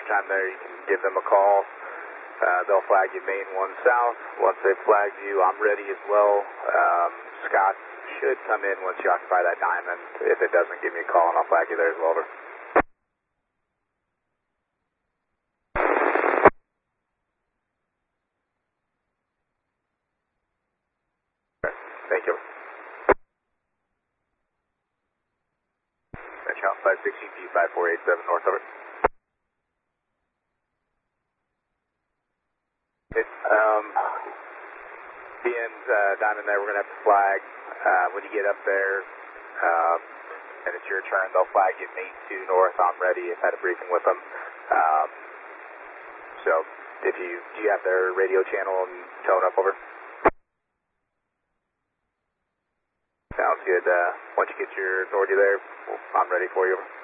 your time there, you can give them a call. They'll flag you main 1 south. Once they've flagged you, I'm ready as well. Scott should come in once you occupy that diamond. If it doesn't, give me a call and I'll flag you there as well. Over. Thank you. Channel 516 P5487 north, over. Being diamond there, we're going to have to flag. When you get up there, and it's your turn, they'll flag you main 2 north. I'm ready. I've had a briefing with them. So, do you have their radio channel and tone up, over? Sounds good. Once you get your authority there, I'm ready for you, over.